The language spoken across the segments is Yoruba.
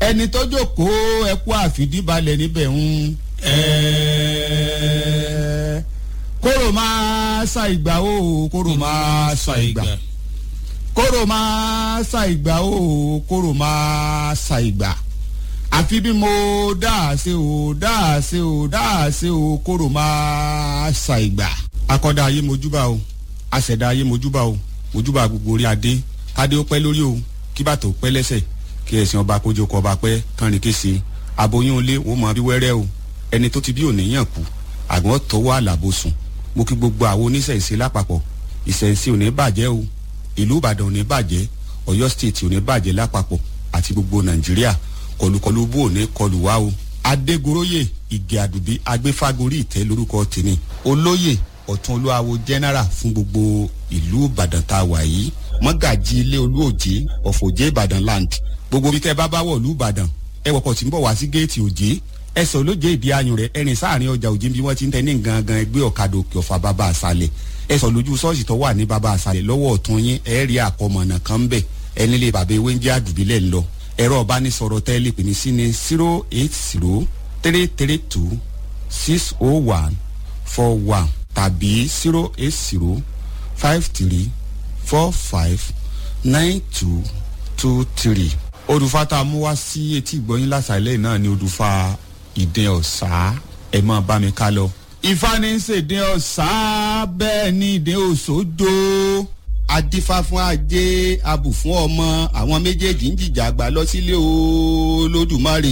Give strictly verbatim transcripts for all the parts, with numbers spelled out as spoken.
ẹni tó jókòó ẹkú àfìdíbalẹ̀ níbẹ̀ ń ẹ̀ẹ́ kóró máa sa ìgbà o kóró máa sa ìgbà kóró máa sa ìgbà o kóró máa sa ìgbà àfi bí mo dáa ṣe o dáa ṣe o dáa ṣe o kóró máa sa ìgbà. akọ́dá ayé mojúbà o aṣẹ̀dá ayé mojúbà o mojúbà gbogbo orí adé kádé ó pẹ́ lórí o kí bàtò pẹ́ lẹ́sẹ̀ kí ẹ̀sìn ọba kójú kọ ọba pẹ́ kánrin kése aboyún ilé wọn mọ bí wẹ́rẹ́ o ẹni tó ti bí òníyàn kú àgbọn tọwọ́ àlàbòsùn mo kí gbogbo àwọn oníṣẹ̀ṣe lápapọ̀ ìṣẹ̀ṣe ò ní bàjẹ́ o ìlú ìbàdàn ò ní bàjẹ́ ọ̀yọ́ state ò ní bàjẹ́ lápapọ̀ àti gbogbo nàìjíríà kọlùkọlù bó ò ní kọlù wá o. adégoróyè ìgè àdùbí agbéfágorí ìtẹ́ lórúkọ tèmi olóyè ọ̀tún olúwawo general fún gbogbo ìlú ìbàdàn tá a wà yìí mọ́gàjì ilé olúòjé ọ̀fọ̀jẹ́ ìbàdàn land gbogbo bí tẹ́ bá bá wọ̀ ìlú ìbàdàn ẹ wọkọ̀ tí ń bọ̀ wá sí géètì òjé ẹsẹ̀ olóje ìdí ayùn rẹ̀ ẹ̀rìn sáàrin ọjà òjé bí wọ́n ti ń tẹ́ ní gangan ẹgbẹ́ ọ̀kadà òkè ọ̀fà bàbá àṣàlẹ̀ ẹsẹ̀ lójú ṣọ́ọ̀ṣì tó wà ní bàbá àṣàlẹ̀ lọ́wọ́ ọ̀tún yín ẹ̀ẹ́rì àkọmọ̀nà kan bẹ̀ ẹni lè bàbá ewé ń jẹ́ àdùbílẹ̀ ńlọ ẹ̀rọ ọ̀bánisọ̀rọ̀ tẹ́lẹ̀ pè ní sí ní zero eight zero three three two six oh one four one tàbí zero eight zero five three four five nine two two three. odùfà tá a mú wá sí etí ìgbọ́yìn lásàlẹ̀ náà ni odùfà ìdẹ ọ̀sá ẹ̀ máa bá mi ká lọ. Ifá ní í ṣèdè ọ̀sá bẹ́ẹ̀ ni ìdè òṣòdo adífá fún ajé abù fún ọmọ àwọn méjèèjì ń jìjà àgbà lọ sílé Olódùmarè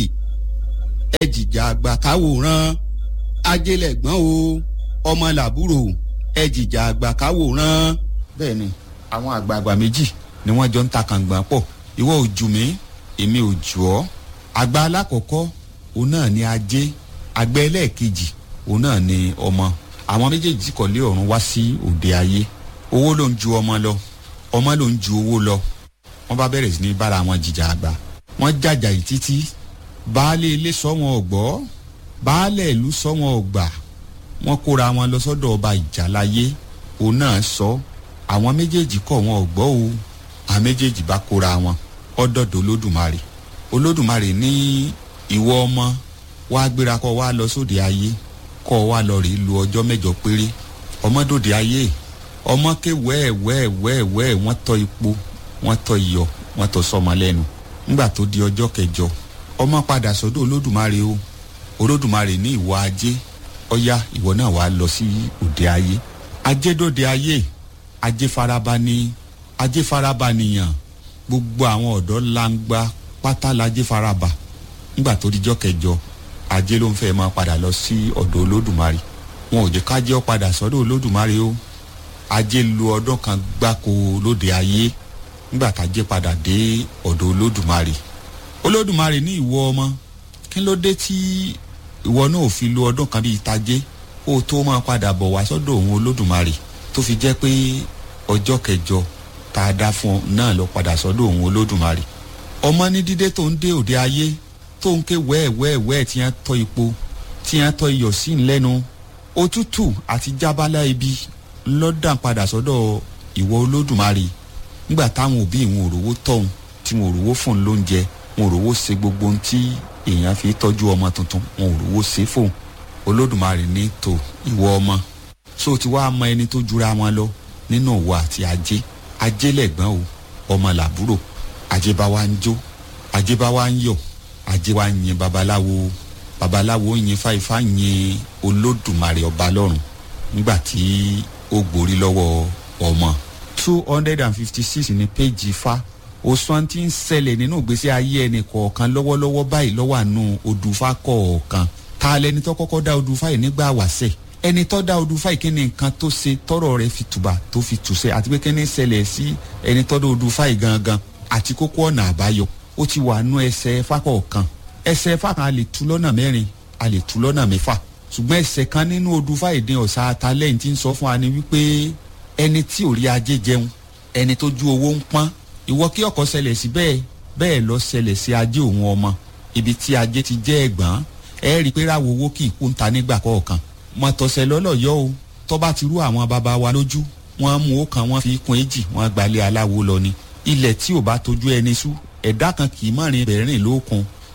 ẹ jìjà àgbà káwòrán ajé lẹ̀gbọ́n o ọmọ làbúrò ẹ jìjà àgbà káwòrán. bẹ́ẹ̀ ni àwọn àgbààgbà méjì ni wọ́n jọ ń ta kàngbọ̀n pọ̀ ìwọ ò jù mí èmi ò jù ọ́. àgbà alákọ̀ọ́kọ́ òun náà ni ajé àgbà ẹlẹ́ẹ̀kejì òun náà ni ọmọ àwọn méjèèjì kọ̀lé ọ̀run wá sí òde ayé owó ló ń ju ọmọ lọ ọmọ ló ń ju owó lọ wọ́n bá bẹ̀rẹ̀ sí ní bára wọn jìjà àgbà wọ́n jàjà yìí títí baálé ilé sọ wọn ọ̀gbọ́ baálé ìlú sọ wọn ọ̀gbà wọ́n kóra wọn lọ sọ́dọ̀ ọba ìjàláyé òun náà sọ àwọn méjèèjì kọ̀ wọn ọ̀gbọ́ o àwọn méjèèjì bá kóra wọn ọdọọdọ olódùmarè olódùmarè ní ìwọ ọmọ wàá gbéra kọ wá lọ sóde ayé kọ wá lọ rí lu ọjọ́ mẹ́jọ péré ọmọdòde ayé ọmọ ké wẹ́ẹ̀wẹ́ẹ̀wẹ́ẹ̀wẹ́ wọ́n tọ́ ipò wọ́n tọ́ iyọ̀ wọ́n tọ́ sọmọ lẹ́nu nígbà tó di ọjọ́ kẹjọ ọmọ padà sọ́dọ̀ olódùmarè o olódùmarè ní ìwọ ajé ọ̀yá ìwọ náà wàá lọ sí òde ayé ajé dòde ayé ajé faraba ní ajé faraba nìyàn gbogbo àwọn ọ̀dọ́ langba pátá lajé faraba nígbà tó di ọjọ́ kẹjọ ajé ló ń fẹ́ máa padà lọ sí ọ̀dọ̀ olódùmarè wọn ò jẹ́ kájé ó padà sọ́dọ̀ olódùmarè o ajé lu ọdún kan gbáko lóde ayé nígbà tájé padà dé ọ̀dọ̀ olódùmarè olódùmarè ní ìwọ ọmọ kí ló dé tí ìwọ náà ò fi lu ọdún kan bíi tajé kó o tó máa padà bọ̀ wá sọ́dọ̀ òun olódùmarè tó fi jẹ́ pé ọjọ́ kẹjọ tá a dá fún ọ náà lọ padà sọ́dọ̀ òun olódùmarè ọmọ ní dídé tó ń dé òde ayé tó ń ké wẹ́ẹ̀wẹ́ẹ̀wẹ́ẹ̀ tí wọ́n tọ́ ipò tí wọ́n tọ́ iyọ̀ sí ńlẹ́nu òtútù àti jábálá ibi lọ́dàn padà sọ́dọ̀ ìwọ olódùmarè nígbà táwọn òbí ìwọ̀n òrówó tọ̀hún tí wọn òrówó fún lóúnjẹ wọn òrówó ṣe gbogbo ohun tí èèyàn fi tọ́jú ọmọ tuntun wọn òrówó ṣe fóun olódùmarè ní tò ìwọ ọmọ so ti wá mọ ẹni tó jura wọn lọ nínú òwò àti ajé ajé lẹ̀gbọ́n o ọmọ làbúrò ajé bá wa ń jó ajé bá wa ń yọ̀ ajé wa ń yin babaláwo babaláwo ń yin fáifá ń yin olódùmarè ọba lọ́run nígbà tí ó gborí lọ́wọ́ ọmọ. two hundred and fifty six ní péjì fa òsùn tí ń ṣẹlẹ̀ nínú ìgbésí ayé ẹnì kọ̀ọ̀kan lọ́wọ́lọ́wọ́ báyìí lọ́wọ́ àánú odùfá kọ̀ọ̀kan ta lẹni tó kọ́kọ́ dá odùfá yìí nígbà wàṣẹ̀ ẹni tó dá odùfá yìí kí ni nǹkan tó ṣe tọrọ rẹ̀ fi tùbà tó fi tùṣẹ àti pé kí ni ṣẹlẹ̀ sí ẹni tó dá odùfá yìí gangan àti kókó ọ̀nà àbáyọ ó ti wà nú ẹsẹ̀ ẹfá kọ̀ọ̀kan ẹsẹ̀ ẹfá kan a lè tú lọ́nà mẹ́rin a lè tú lọ́nà mẹ́fà ṣùgbọ́n ẹsẹ̀ kan nínú odùfá ìdí ọ̀sà àtàlẹ́yìn tí ń sọ fún wa ni wípé ẹni tí ò rí ajé jẹun ẹni tó ju owó ń pọ́n ìwọ kí ọkọ̀ ṣẹlẹ̀ sí bẹ́ẹ̀ bẹ́ẹ̀ lọ ṣẹlẹ̀ sí ajé òun ọmọ ibi tí ajé ti jẹ́ ẹ̀gbọ́n ẹ rí i pé ráwo owó kì í kú ń ta nígbà kọ̀ọ̀kan mọ̀tọ̀sẹ̀ lọ́lọ́yọ́ o tó bá ti rú àwọn baba wa lójú wọ́n mú ó kan wọ́n fi kún èjì wọ́n gbalẹ̀ aláwo lọ ni ilẹ̀ tí ò bá tójú ẹni sú ẹ̀dá kan kì í mọ̀rin bẹ̀rìn lókun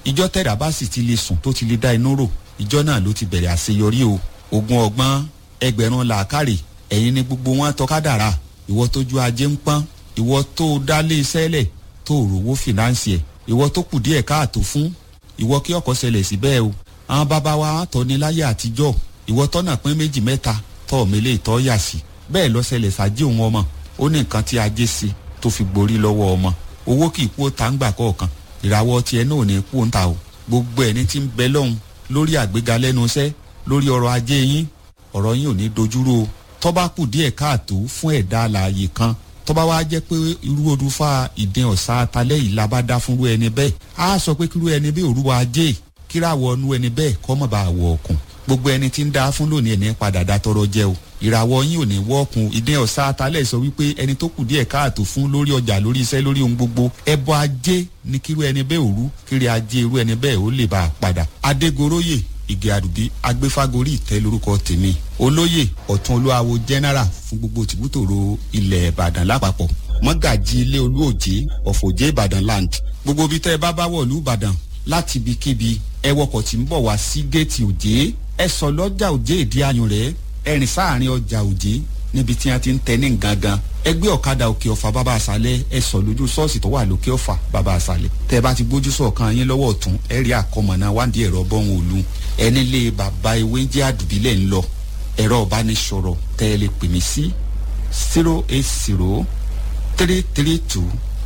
ìjọ tẹ̀dá bá sì ti lè sùn tó ti lè dá inú rò ìjọ náà ló ti bẹ̀rẹ̀ àṣeyọrí o. ogun ọgbọ́n ẹgbẹ̀rún làákàrè ẹ̀yin ni gbogbo wọn tọ́ka dára. ìwọ tójú ajé ń pọ́n, ìwọ tó dálé iṣẹ́ lẹ̀ tó rówó fìnánsì ẹ̀, ìwọ tó kù díẹ̀ káàtó fún, ìwọ kí ọkọ̀ ṣẹlẹ̀ sí bẹ́ẹ̀ o. àwọn bàbá wa tọ́ ni láyé àtijọ́, ìwọ tọ́nà pín méjì mẹ́ta tọ́ mélé ìtọ́ yà sí. bẹ́ẹ̀ lọ ṣẹlẹ̀ sájé òun ọmọ, ó ní nǹkan tí ajé ṣe tó fi gborí lọ́wọ́ ọmọ. owó kì í kú ó ta ń gbà kọ̀ọ̀kan, ìràwọ̀ tiẹ̀ náà ò ní kú ó ń ta o. gbogbo ẹni tí ń bẹ lọ́hùn lórí àgbéga lẹ́nu iṣẹ́, lórí ọrọ̀ ajé yín, ọ̀rọ̀ yín ò ní dojúrò o. tọ́ba kù díẹ̀ káàtó fún ẹ̀dá alààyè kan, tọ́ba wá jẹ́ pé irú odùfà ìdin ọ̀sà atalẹ́ yìí la bá dá fúnrú ẹni bẹ́ẹ̀, á sọ pé kírú ẹni bẹ́ẹ̀ òrùwà ajé kíráwọ̀ ọnú ẹni bẹ́ẹ̀ kọ́ mọ̀ bá wọ̀ ọ̀kùn. gbogbo ẹni tí ń dá fún lónìí ẹni padà dá tọrọ jẹ o. ìràwọ̀ yín ò ní wọ́ọ̀kùn. ìdin ọ̀sà atalẹ́ sọ wípé ẹni tó kù díẹ̀ káàtó fún lórí ọjà, lórí iṣẹ́, lórí ohun gbogbo, ẹbọ ajé ní kírú ẹni bẹ́ẹ̀ òru, kiri ajé irú ẹni bẹ́ẹ̀ ó lè bá a padà. adégoróyè ìgè àdùbí agbéfágorí ìtẹ́ lórúkọ tèmi, olóyè ọ̀tún olúwawo general fún gbogbo tìbútòrò ilẹ̀ ìbàdàn lápapọ̀, mọ́gàjì ilé olúòjé ọ̀fọ̀jẹ́ ìbàdàn land. gbogbo ibi tẹ́ ẹ bá bá wọ̀lú ìbàdàn láti ibikíbi, ẹ wọkọ̀ tí ń bọ̀ wá sí géètì òjé, ẹ sọ lọ́jà òjé ìdí ayùn rẹ̀, ẹ rìn sáàrin ọjà òjé níbi tí wọ́n ti ń tẹ ní gangan, ẹ gbé ọ̀kadà òkè ọ̀fà bàbá àṣálẹ̀, ẹ sọ lójú ṣọ́ọ̀ṣì tó wà lókè ọ̀fà bàbá àṣálẹ̀. tẹ́ ẹ bá ti gbójú sọ̀kan yín lọ́wọ́ ọ̀tún, ẹ rí àkọmọ̀nà wádìí ẹ̀rọ bọ́hùn òlu, ẹni lé bàbá ewé jẹ́ àdùbílẹ̀ ń lọ. ẹ̀rọ ìbánisọ̀rọ̀ tẹ́ ẹ lè pè mí sí zero eight zero three three two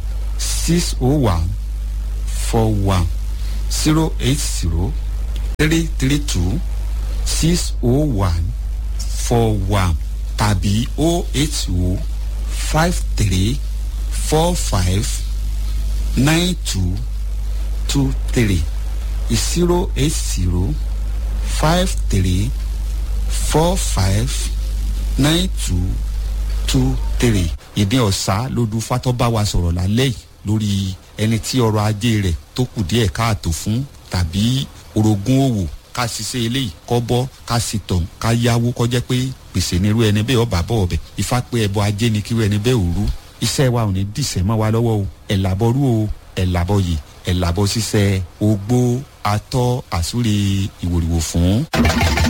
six oh one four one zero eight zero three three two six oh one four one tàbí oh eight oh five three four five nine two two three zero eight zero five three four five nine two two three. ìdí ọ̀sá lódú fátọ́ bá wa sọ̀rọ̀ lálẹ́ yìí lórí ẹni tí ọrọ̀ ajé rẹ̀ tó kù díẹ̀ káàtó fún, tàbí orogún òwò ká ṣiṣẹ́ eléyìí kọ́ bọ́, ká sì tọ̀ ká yáwó kọjá pé gbèsè nírú ẹni bẹ́ẹ̀ ọba bọ̀ ọbẹ̀. ifá pé ẹbọ ajé ni kírú ẹni bẹ́ẹ̀ òru. iṣẹ́ wa ò ní dìṣẹ́ mọ́ wa lọ́wọ́ o. ẹ̀ làbọ̀ rú o, ẹ̀ làbọ̀ yìí, ẹ̀ làbọ̀ ṣiṣẹ́ ogbó atọ́ àsúre ìwòrìwò fún.